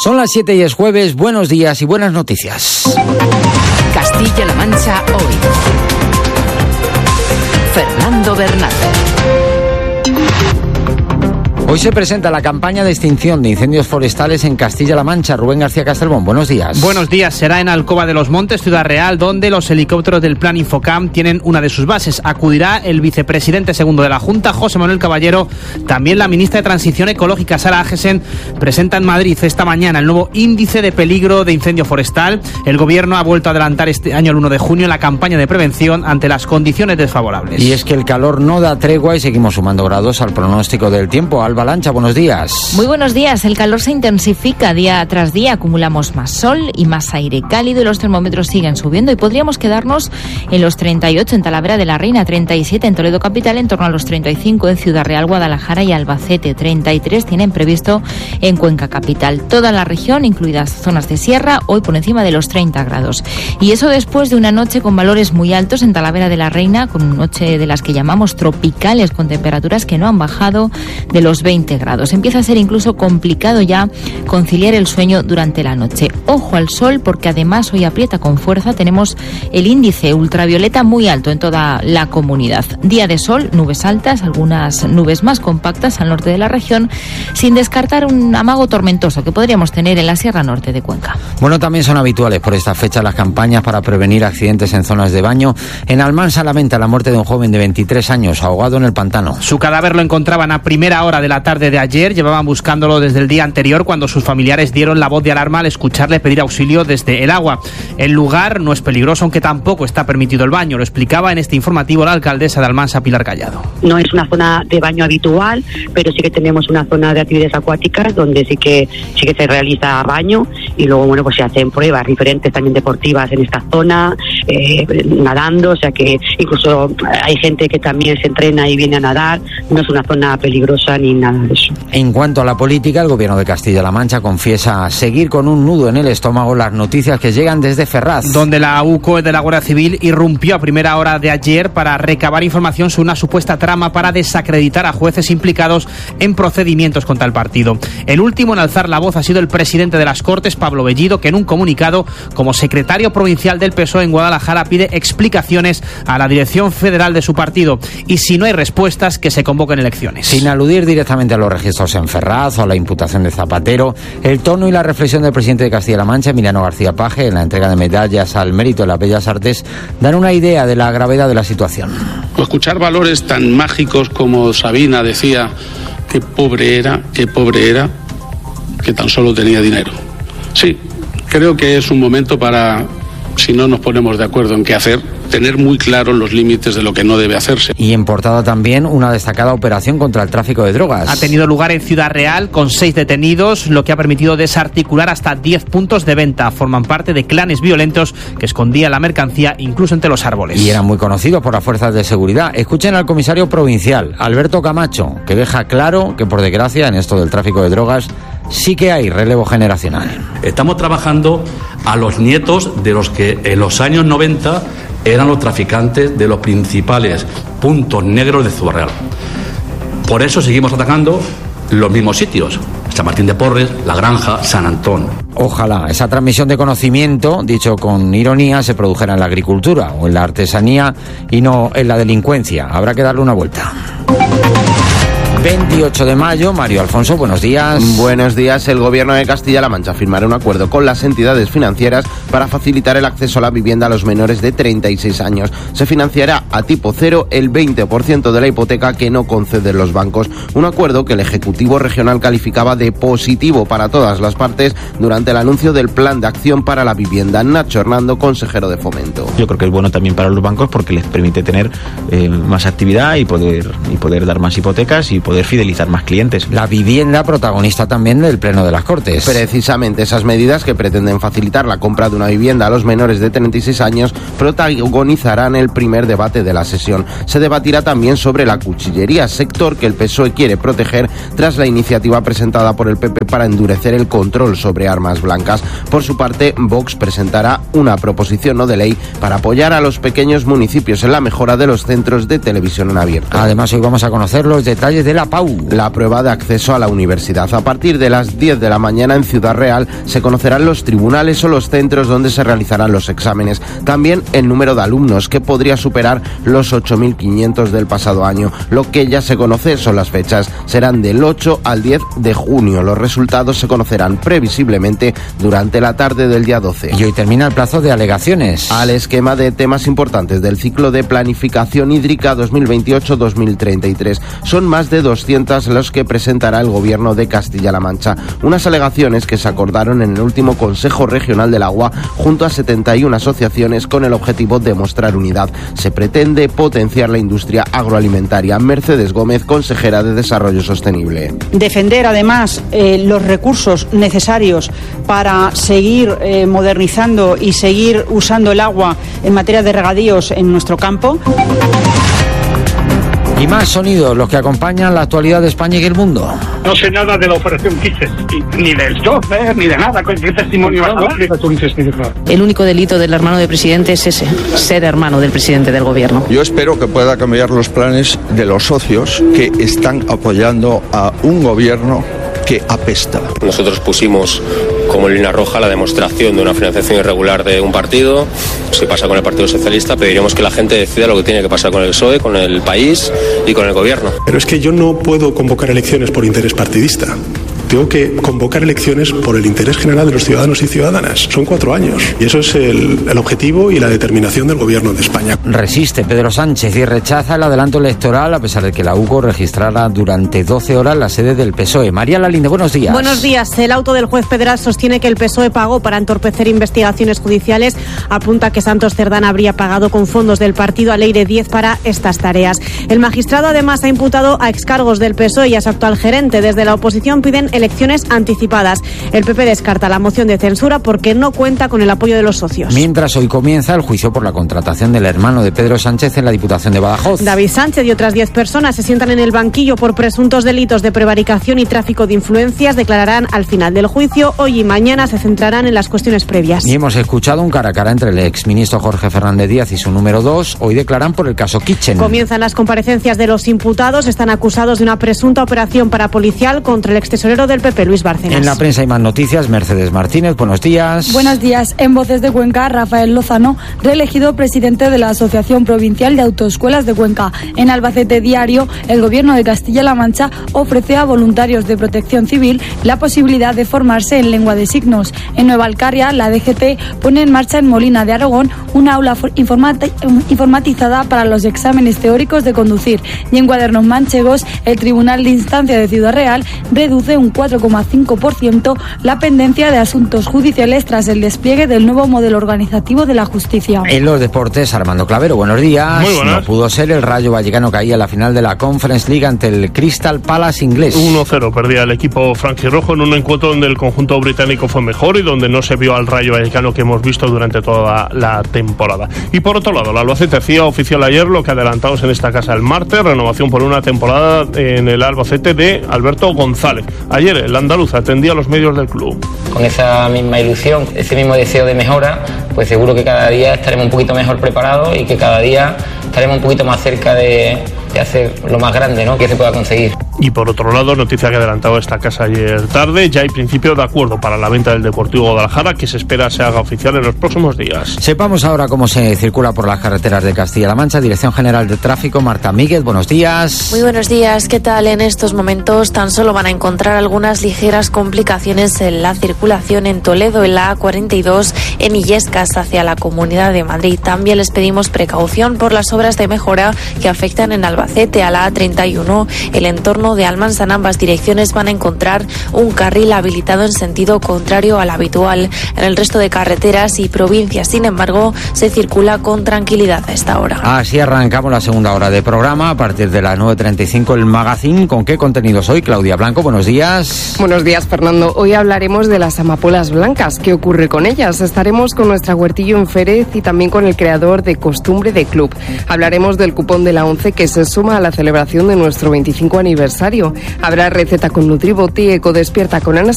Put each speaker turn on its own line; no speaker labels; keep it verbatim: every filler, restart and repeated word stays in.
Son las siete y es jueves. Buenos días y buenas noticias.
Castilla-La Mancha hoy. Fernando Bernal.
Hoy se presenta la campaña de extinción de incendios forestales en Castilla-La Mancha. Rubén García Castelbón, buenos días.
Buenos días. Será en Alcoba de los Montes, Ciudad Real, donde los helicópteros del Plan Infocam tienen una de sus bases. Acudirá el vicepresidente segundo de la Junta, José Manuel Caballero. También la ministra de Transición Ecológica, Sara Agesen, presenta en Madrid esta mañana el nuevo índice de peligro de incendio forestal. El gobierno ha vuelto a adelantar este año, el uno de junio, la campaña de prevención ante las condiciones desfavorables.
Y es que el calor no da tregua y seguimos sumando grados al pronóstico del tiempo. Alba Lancha, buenos días.
Muy buenos días. El calor se intensifica día tras día. Acumulamos más sol y más aire cálido y los termómetros siguen subiendo y podríamos quedarnos en los treinta y ocho en Talavera de la Reina, treinta y siete en Toledo capital, en torno a los treinta y cinco en Ciudad Real, Guadalajara y Albacete, treinta y tres tienen previsto en Cuenca capital. Toda la región, incluidas zonas de sierra, hoy por encima de los treinta grados. Y eso después de una noche con valores muy altos en Talavera de la Reina, con una noche de las que llamamos tropicales, con temperaturas que no han bajado de los veinte grados. Empieza a ser incluso complicado ya conciliar el sueño durante la noche. Ojo al sol, porque además hoy aprieta con fuerza. Tenemos el índice ultravioleta muy alto en toda la comunidad. Día de sol, nubes altas, algunas nubes más compactas al norte de la región, sin descartar un amago tormentoso que podríamos tener en la Sierra Norte de Cuenca.
Bueno, también son habituales por esta fecha las campañas para prevenir accidentes en zonas de baño. En Almansa lamenta la muerte de un joven de veintitrés años ahogado en el pantano.
Su cadáver lo encontraban a primera hora de la tarde de ayer. Llevaban buscándolo desde el día anterior, cuando sus familiares dieron la voz de alarma al escucharle pedir auxilio desde el agua. El lugar no es peligroso, aunque tampoco está permitido el baño. Lo explicaba en este informativo la alcaldesa de Almansa, Pilar Callado.
No es una zona de baño habitual, pero sí que tenemos una zona de actividades acuáticas donde sí que sí que se realiza baño, y luego bueno pues se hacen pruebas diferentes también deportivas en esta zona, eh, nadando, o sea que incluso hay gente que también se entrena y viene a nadar. No es una zona peligrosa ni nada de eso.
En cuanto a la política, el gobierno de Castilla-La Mancha confiesa seguir con un nudo en el estómago las noticias que llegan desde Ferraz,
donde la U C O de la Guardia Civil irrumpió a primera hora de ayer para recabar información sobre una supuesta trama para desacreditar a jueces implicados en procedimientos contra el partido. El último en alzar la voz ha sido el presidente de las Cortes, Pablo Bellido, que en un comunicado, como secretario provincial del P S O E en Guadalajara, pide explicaciones a la dirección federal de su partido y, si no hay respuestas, que se convoquen elecciones.
Sin aludir directamente a los registros en Ferraz o a la imputación de Zapatero, el tono y la reflexión del presidente de Castilla-La Mancha, Emiliano García Paje, en la entrega de medallas al mérito de las Bellas Artes, dan una idea de la gravedad de la situación.
Escuchar valores tan mágicos como Sabina decía, qué pobre era, qué pobre era, que tan solo tenía dinero. Sí, creo que es un momento para, si no nos ponemos de acuerdo en qué hacer, tener muy claros los límites de lo que no debe hacerse.
Y en Portada también una destacada operación contra el tráfico de drogas.
Ha tenido lugar en Ciudad Real con seis detenidos, lo que ha permitido desarticular hasta diez puntos de venta. Forman parte de clanes violentos que escondían la mercancía incluso entre los árboles.
Y eran muy conocidos por las fuerzas de seguridad. Escuchen al comisario provincial, Alberto Camacho, que deja claro que, por desgracia, en esto del tráfico de drogas sí que hay relevo generacional.
Estamos trabajando a los nietos de los que en los años noventa eran los traficantes de los principales puntos negros de Ciudad Real. Por eso seguimos atacando los mismos sitios: San Martín de Porres, La Granja, San Antón.
Ojalá esa transmisión de conocimiento, dicho con ironía, se produjera en la agricultura o en la artesanía y no en la delincuencia. Habrá que darle una vuelta. veintiocho de mayo, Mario Alfonso, buenos días.
Buenos días. El gobierno de Castilla-La Mancha firmará un acuerdo con las entidades financieras para facilitar el acceso a la vivienda a los menores de treinta y seis años. Se financiará a tipo cero el veinte por ciento de la hipoteca que no conceden los bancos. Un acuerdo que el Ejecutivo Regional calificaba de positivo para todas las partes durante el anuncio del Plan de Acción para la Vivienda. Nacho Hernando, consejero de Fomento.
Yo creo que es bueno también para los bancos porque les permite tener eh, más actividad y poder, y poder dar más hipotecas y poder fidelizar más clientes.
La vivienda, protagonista también del Pleno de las Cortes.
Precisamente esas medidas, que pretenden facilitar la compra de una vivienda a los menores de treinta y seis años, protagonizarán el primer debate de la sesión. Se debatirá también sobre la cuchillería, sector que el P S O E quiere proteger tras la iniciativa presentada por el P P para endurecer el control sobre armas blancas. Por su parte, Vox presentará una proposición no de ley para apoyar a los pequeños municipios en la mejora de los centros de televisión en abierto.
Además, hoy vamos a conocer los detalles de la Marta Pau.
La prueba de acceso a la universidad. A partir de las diez de la mañana en Ciudad Real se conocerán los tribunales o los centros donde se realizarán los exámenes. También el número de alumnos, que podría superar los ocho mil quinientos del pasado año. Lo que ya se conoce son las fechas. Serán del ocho al diez de junio. Los resultados se conocerán previsiblemente durante la tarde del día doce.
Y hoy termina el plazo de alegaciones
al esquema de temas importantes del ciclo de planificación hídrica dos mil veintiocho dos mil treinta y tres. Son más de doscientos los que presentará el Gobierno de Castilla-La Mancha. Unas alegaciones que se acordaron en el último Consejo Regional del Agua junto a setenta y una asociaciones con el objetivo de mostrar unidad. Se pretende potenciar la industria agroalimentaria. Mercedes Gómez, consejera de Desarrollo Sostenible.
Defender además eh, los recursos necesarios para seguir eh, modernizando y seguir usando el agua en materia de regadíos en nuestro campo.
Y más sonidos, los que acompañan la actualidad de España y el mundo.
No sé nada de la operación Kitchen, ni del chofer, ni de nada. ¿Qué testimonio vas a dar?
El único delito del hermano del presidente es ese, ser hermano del presidente del gobierno.
Yo espero que pueda cambiar los planes de los socios que están apoyando a un gobierno que apesta.
Nosotros pusimos como línea roja la demostración de una financiación irregular de un partido. Si pasa con el Partido Socialista, pediremos que la gente decida lo que tiene que pasar con el P S O E, con el país y con el gobierno.
Pero es que yo no puedo convocar elecciones por interés partidista. Tengo que convocar elecciones por el interés general de los ciudadanos y ciudadanas. Son cuatro años. Y eso es el, el objetivo y la determinación del Gobierno de España.
Resiste Pedro Sánchez y rechaza el adelanto electoral a pesar de que la U C O registrara durante doce horas la sede del P S O E. María Lalinde, buenos días.
Buenos días. El auto del juez Pedral sostiene que el P S O E pagó para entorpecer investigaciones judiciales. Apunta que Santos Cerdán habría pagado con fondos del partido a Leire diez para estas tareas. El magistrado además ha imputado a excargos del P S O E y a su actual gerente. Desde la oposición piden elecciones anticipadas. El P P descarta la moción de censura porque no cuenta con el apoyo de los socios.
Mientras hoy comienza el juicio por la contratación del hermano de Pedro Sánchez en la Diputación de Badajoz.
David Sánchez y otras diez personas se sientan en el banquillo por presuntos delitos de prevaricación y tráfico de influencias. Declararán al final del juicio. Hoy y mañana se centrarán en las cuestiones previas.
Y hemos escuchado un cara a cara entre el exministro Jorge Fernández Díaz y su número dos. Hoy declaran por el caso Kitchen.
Comienzan las comparecencias de los imputados. Están acusados de una presunta operación parapolicial contra el extesorero del P P, Luis Bárcenas.
En la prensa hay más noticias. Mercedes Martínez, buenos días.
Buenos días. En Voces de Cuenca, Rafael Lozano, reelegido presidente de la Asociación Provincial de Autoescuelas de Cuenca. En Albacete Diario, el Gobierno de Castilla-La Mancha ofrece a voluntarios de protección civil la posibilidad de formarse en lengua de signos. En Nueva Alcarria, la D G T pone en marcha en Molina de Aragón una aula informati- informatizada para los exámenes teóricos de conducir. Y en Cuadernos Manchegos, el Tribunal de Instancia de Ciudad Real reduce un cuatro coma cinco por ciento la pendencia de asuntos judiciales tras el despliegue del nuevo modelo organizativo de la justicia.
En los deportes, Armando Clavero, buenos días.
Muy buenas.
No pudo ser, el Rayo Vallecano caía en la final de la Conference League ante el Crystal Palace inglés.
uno cero perdía el equipo franquirrojo en un encuentro donde el conjunto británico fue mejor y donde no se vio al Rayo Vallecano que hemos visto durante toda la temporada. Y por otro lado, el Albacete hacía oficial ayer lo que adelantamos en esta casa el martes, renovación por una temporada en el Albacete de Alberto González. Ayer el andaluz atendía a los medios del club.
Con esa misma ilusión, ese mismo deseo de mejora, pues seguro que cada día estaremos un poquito mejor preparados y que cada día estaremos un poquito más cerca de, de hacer lo más grande, ¿no?, que se pueda conseguir.
Y por otro lado, noticia que adelantaba esta casa ayer tarde, ya hay principio de acuerdo para la venta del Deportivo Guadalajara, que se espera se haga oficial en los próximos días.
Sepamos ahora cómo se circula por las carreteras de Castilla-La Mancha. Dirección General de Tráfico, Marta Míguez, buenos días.
Muy buenos días, ¿qué tal? En estos momentos tan solo van a encontrar algunas ligeras complicaciones en la circulación en Toledo, en la A cuarenta y dos, en Illescas hacia la Comunidad de Madrid. También les pedimos precaución por las obras de mejora que afectan en Albacete a la A treinta y uno, el entorno de Almansa. En ambas direcciones van a encontrar un carril habilitado en sentido contrario al habitual. En el resto de carreteras y provincias, sin embargo, se circula con tranquilidad a esta hora.
Así arrancamos la segunda hora de programa. A partir de las nueve treinta y cinco el Magazine. ¿Con qué contenidos hoy? Claudia Blanco, buenos días.
Buenos días, Fernando. Hoy hablaremos de las amapolas blancas. ¿Qué ocurre con ellas? Estaremos con nuestra Huertillo en Férez y también con el creador de Costumbre de Club. Hablaremos del cupón de la ONCE que se suma a la celebración de nuestro veinticinco aniversario. Habrá receta con Nutriboti, Eco Despierta con Ana